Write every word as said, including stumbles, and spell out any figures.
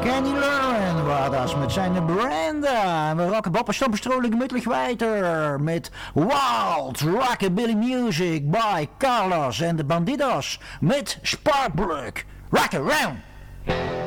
Kenny Loren war das mit seiner Brenda. En we rocken Boppen Stompen Strohling gemütlich weiter mit Wild Rockabilly Music by Carlos and the Bandidos met Sparkplug. Rock around!